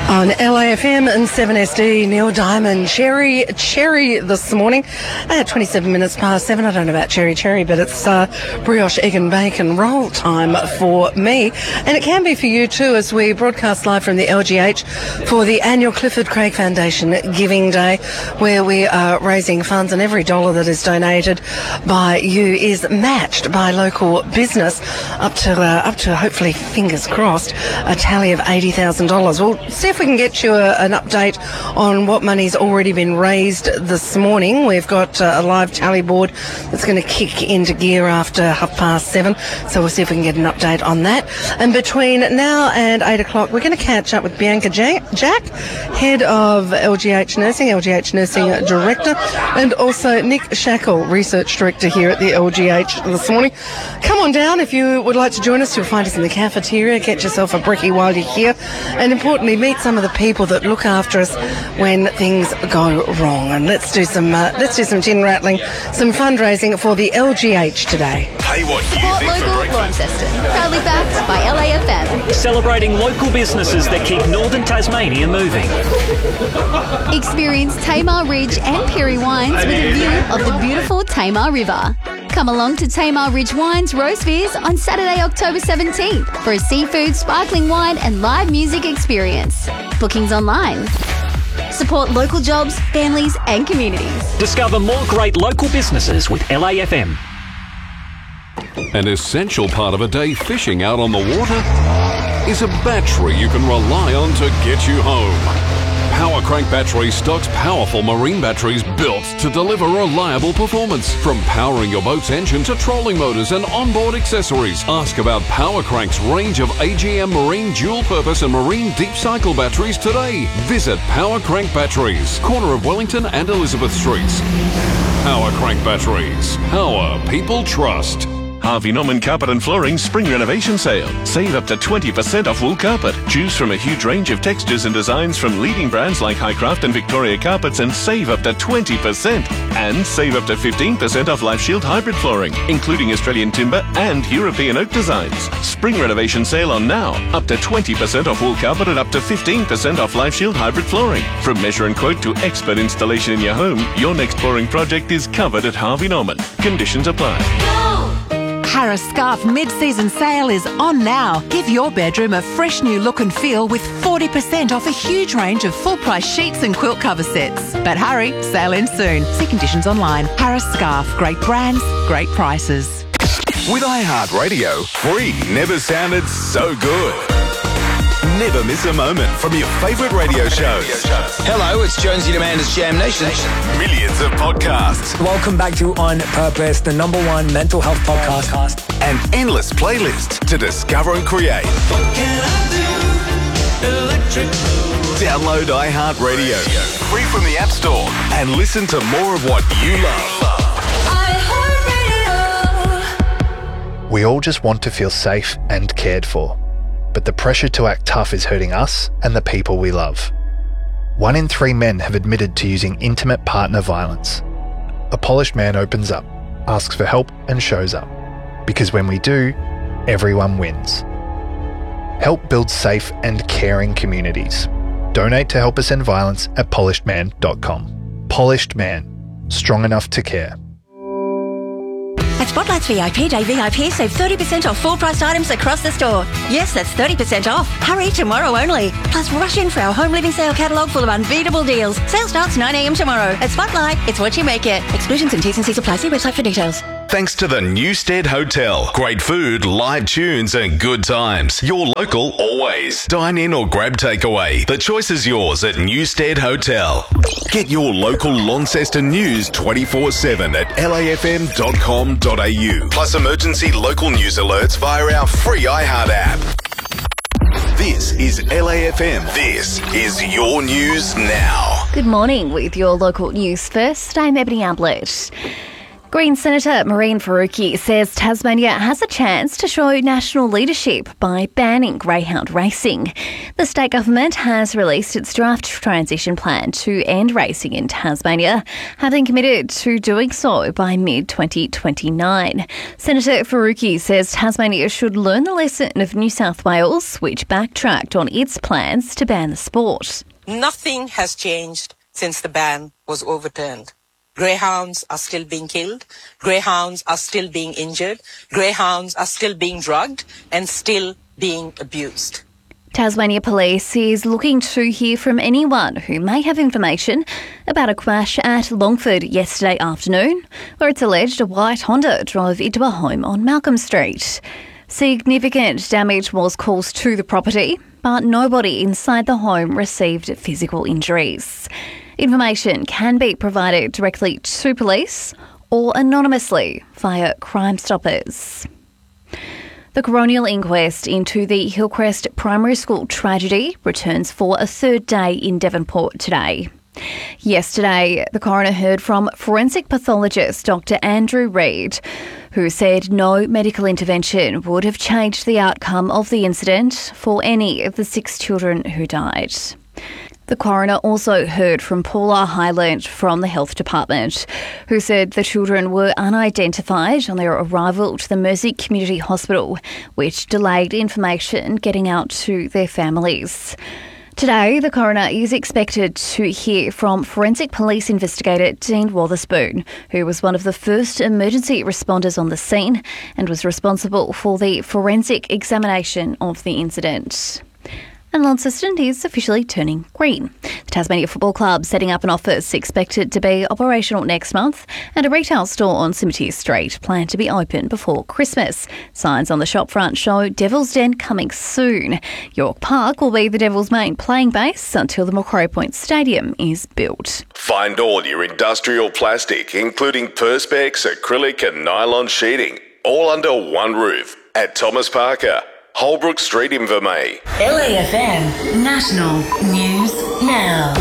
On LAFM and 7SD, Neil Diamond, Cherry this morning at 27 minutes past 7. I don't know about Cherry, but it's brioche, egg and bacon roll time for me. And it can be for you too, as we broadcast live from the LGH for the annual Clifford Craig Foundation Giving Day, where we are raising funds, and every dollar that is donated by you is matched by local business up to hopefully, fingers crossed, a tally of $80,000. We'll see if we can get you an update on what money's already been raised this morning. We've got a live tally board that's going to kick into gear after 7:30, so we'll see if we can get an update on that. And between now and 8 o'clock, we're going to catch up with Bianca Jack, head of LGH Nursing Director, and also Nick Shackle, Research Director here at the LGH this morning. Come on down if you would like to join us. You'll find us in the cafeteria. Get yourself a brekkie while you're here, and importantly, meet some of the people that look after us when things go wrong. And let's do some tin rattling, some fundraising for the LGH today. Hey, what you Support think local, Launceston. Proudly backed by LAFM. Celebrating local businesses that keep northern Tasmania moving. Experience Tamar Ridge and Perry Wines with a view of the beautiful Tamar River. Come along to Tamar Ridge Wines Roast Beers on Saturday, October 17th for a seafood, sparkling wine and live music experience. Bookings online. Support local jobs, families and communities. Discover more great local businesses with LAFM. An essential part of a day fishing out on the water is a battery you can rely on to get you home. Power Crank Battery stocks powerful marine batteries built to deliver reliable performance. From powering your boat's engine to trolling motors and onboard accessories. Ask about Power Crank's range of AGM marine dual-purpose and marine deep cycle batteries today. Visit Power Crank Batteries, corner of Wellington and Elizabeth Streets. Power Crank Batteries. Power people trust. Harvey Norman Carpet and Flooring Spring Renovation Sale. Save up to 20% off wool carpet. Choose from a huge range of textures and designs from leading brands like Highcraft and Victoria Carpets and save up to 20%. And save up to 15% off LifeShield hybrid flooring, including Australian timber and European oak designs. Spring Renovation Sale on now. Up to 20% off wool carpet and up to 15% off LifeShield hybrid flooring. From measure and quote to expert installation in your home, your next flooring project is covered at Harvey Norman. Conditions apply. Harris Scarf mid-season sale is on now. Give your bedroom a fresh new look and feel with 40% off a huge range of full-price sheets and quilt cover sets. But hurry, sale ends soon. See conditions online. Harris Scarf. Great brands, great prices. With iHeartRadio, free never sounded so good. Never miss a moment from your favourite radio shows. Hello, it's Jonesy Demander's Jam Nation. Millions of podcasts. Welcome back to On Purpose, the #1 mental health podcast. And endless playlists to discover and create. What can I do? Electric. Download iHeartRadio, free from the App Store, and listen to more of what you love. iHeartRadio. We all just want to feel safe and cared for. But the pressure to act tough is hurting us and the people we love. 1 in 3 men have admitted to using intimate partner violence. A polished man opens up, asks for help and shows up. Because when we do, everyone wins. Help build safe and caring communities. Donate to help us end violence at polishedman.com. Polished Man. Strong enough to care. At Spotlight's VIP Day VIP, save 30% off full-priced items across the store. Yes, that's 30% off. Hurry, tomorrow only. Plus, rush in for our home living sale catalogue full of unbeatable deals. Sale starts 9 a.m. tomorrow. At Spotlight, it's what you make it. Exclusions and T's and C's apply. See website for details. Thanks to the Newstead Hotel. Great food, live tunes and good times. Your local always. Dine in or grab takeaway. The choice is yours at Newstead Hotel. Get your local Launceston news 24/7 at lafm.com.au. Plus emergency local news alerts via our free iHeart app. This is LAFM. This is your news now. Good morning with your local news first. I'm Ebony Ablett. Green Senator Mehreen Faruqi says Tasmania has a chance to show national leadership by banning greyhound racing. The state government has released its draft transition plan to end racing in Tasmania, having committed to doing so by mid-2029. Senator Faruqi says Tasmania should learn the lesson of New South Wales, which backtracked on its plans to ban the sport. Nothing has changed since the ban was overturned. Greyhounds are still being killed. Greyhounds are still being injured. Greyhounds are still being drugged and still being abused. Tasmania Police is looking to hear from anyone who may have information about a crash at Longford yesterday afternoon, where it's alleged a white Honda drove into a home on Malcolm Street. Significant damage was caused to the property, but nobody inside the home received physical injuries. Information can be provided directly to police or anonymously via Crime Stoppers. The coronial inquest into the Hillcrest Primary School tragedy returns for a third day in Devonport today. Yesterday, the coroner heard from forensic pathologist Dr. Andrew Reid, who said no medical intervention would have changed the outcome of the incident for any of the 6 children who died. The coroner also heard from Paula Highland from the Health Department, who said the children were unidentified on their arrival to the Mersey Community Hospital, which delayed information getting out to their families. Today, the coroner is expected to hear from forensic police investigator Dean Wotherspoon, who was one of the first emergency responders on the scene and was responsible for the forensic examination of the incident. And Launceston is officially turning green. The Tasmania Football Club setting up an office expected to be operational next month, and a retail store on Cimetiere Street planned to be open before Christmas. Signs on the shop front show Devil's Den coming soon. York Park will be the Devils' main playing base until the Macquarie Point Stadium is built. Find all your industrial plastic, including Perspex, acrylic and nylon sheeting, all under one roof at Thomas Parker, Holbrook Street, Invermay. LAFM National News Now.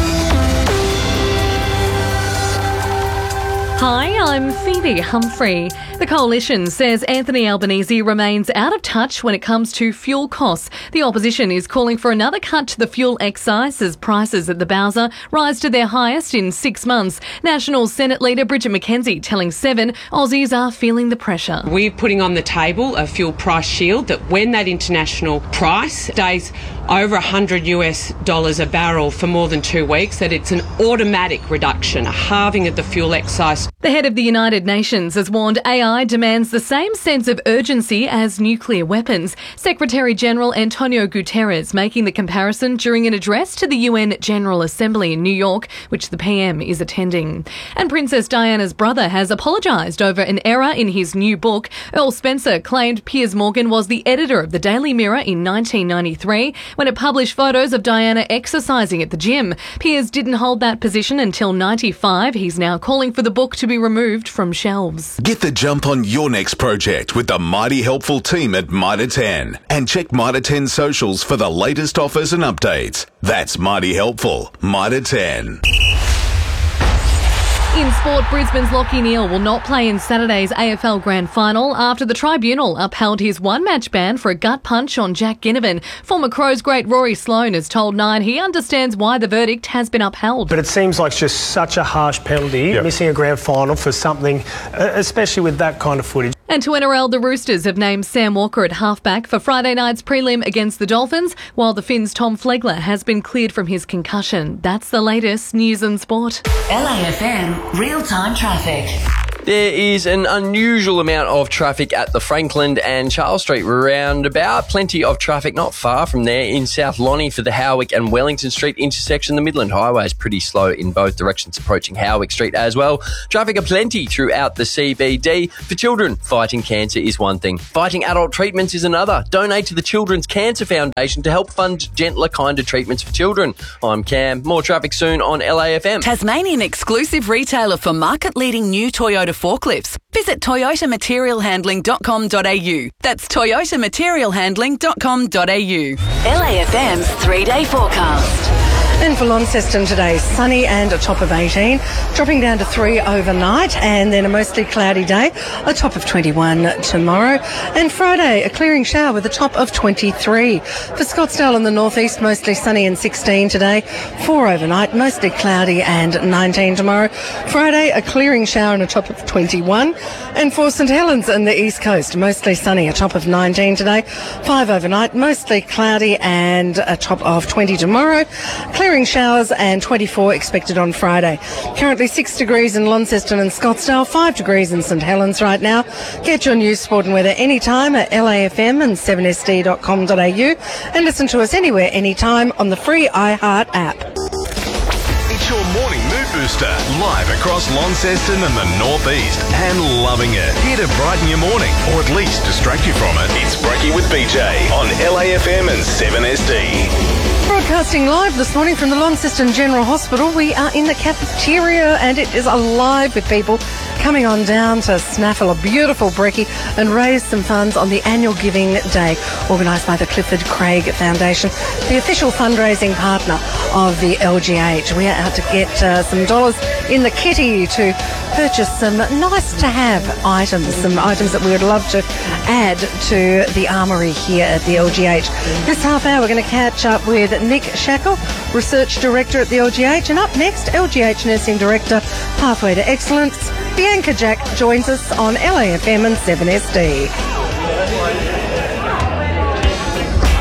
Hi, I'm Phoebe Humphrey. The Coalition says Anthony Albanese remains out of touch when it comes to fuel costs. The opposition is calling for another cut to the fuel excise as prices at the Bowser rise to their highest in 6 months. National Senate Leader Bridget McKenzie telling Seven Aussies are feeling the pressure. We're putting on the table a fuel price shield that when that international price stays over $100 a barrel for more than 2 weeks, that it's an automatic reduction, a halving of the fuel excise. The head of the United Nations has warned AI demands the same sense of urgency as nuclear weapons. Secretary-General Antonio Guterres making the comparison during an address to the UN General Assembly in New York, which the PM is attending. And Princess Diana's brother has apologised over an error in his new book. Earl Spencer claimed Piers Morgan was the editor of the Daily Mirror in 1993 when it published photos of Diana exercising at the gym. Piers didn't hold that position until 95. He's now calling for the book to be removed from shelves. Get the jump on your next project with the Mighty Helpful team at Mitre 10. And check Mitre 10 socials for the latest offers and updates. That's Mighty Helpful, Mitre 10. In sport, Brisbane's Lachie Neale will not play in Saturday's AFL Grand Final after the tribunal upheld his one-match ban for a gut punch on Jack Ginnivan. Former Crows great Rory Sloane has told Nine he understands why the verdict has been upheld. But it seems like just such a harsh penalty, missing a grand final for something, especially with that kind of footage. And to NRL, the Roosters have named Sam Walker at halfback for Friday night's prelim against the Dolphins, while the Finns' Tom Flegler has been cleared from his concussion. That's the latest news and sport. LAFM real-time traffic. There is an unusual amount of traffic at the Franklin and Charles Street roundabout. Plenty of traffic not far from there in South Lonnie for the Howick and Wellington Street intersection. The Midland Highway is pretty slow in both directions approaching Howick Street as well. Traffic aplenty throughout the CBD. For children, fighting cancer is one thing. Fighting adult treatments is another. Donate to the Children's Cancer Foundation to help fund gentler, kinder treatments for children. I'm Cam. More traffic soon on LAFM. Tasmanian exclusive retailer for market-leading new Toyota forklifts. Visit toyotamaterialhandling.com.au. That's toyotamaterialhandling.com.au. LAFM's 3-day forecast. And for Launceston today, sunny and a top of 18, dropping down to 3 overnight, and then a mostly cloudy day, a top of 21 tomorrow. And Friday, a clearing shower with a top of 23. For Scottsdale in the northeast, mostly sunny and 16 today, 4 overnight, mostly cloudy and 19 tomorrow. Friday, a clearing shower and a top of 21. And for St Helens in the east coast, mostly sunny, a top of 19 today, 5 overnight, mostly cloudy and a top of 20 tomorrow. Clearing showers and 24 expected on Friday. Currently 6 degrees in Launceston and Scottsdale, 5 degrees in St Helens right now. Get your news, sport and weather anytime at LAFM and 7sd.com.au and listen to us anywhere, anytime on the free iHeart app. It's your morning mood booster, live across Launceston and the northeast, and loving it. Here to brighten your morning, or at least distract you from it. It's Breaky with BJ on LAFM and 7SD. Broadcasting live this morning from the Launceston General Hospital. We are in the cafeteria and it is alive with people coming on down to snaffle a beautiful brekkie and raise some funds on the annual Giving Day, organised by the Clifford Craig Foundation, the official fundraising partner of the LGH. We are out to get some dollars in the kitty to purchase some nice-to-have items, some items that we would love to add to the armoury here at the LGH. This half hour we're going to catch up with Nick Shackle, Research Director at the LGH, and up next, LGH Nursing Director, Pathway to Excellence, Bianca Jack joins us on LAFM and 7SD.